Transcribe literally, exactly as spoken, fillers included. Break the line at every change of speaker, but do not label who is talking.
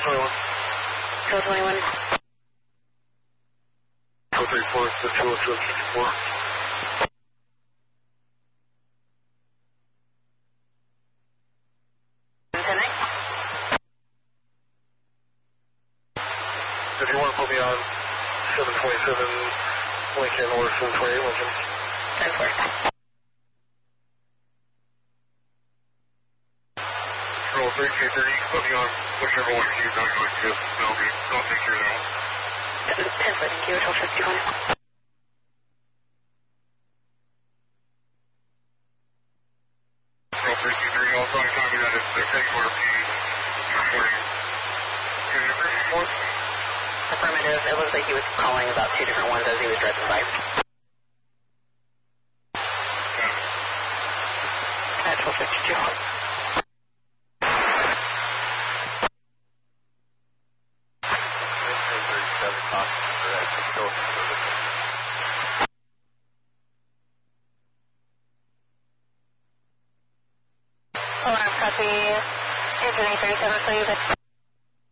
twenty-one.
Control twenty-one.
Control thirty-four, the two oh two fifty-four. If you want to put me on seven twenty-seven Lincoln or seven twenty-eight Lincoln.
ten four.
Roll thirty-two thirty, you can put me on whichever one you know you like to. That'll be, I'll take care of that one.
ten four, thank you, twelve fifty-one.
Roll thirty-two thirty, also I copy that it's the Craig R P reporting. Can you agree report?
Affirmative. It looks like he was calling about two different ones as he was driving by.
Yeah.
At twelve fifty-two. Oh, I'm copy. Anthony thirty-seven, please.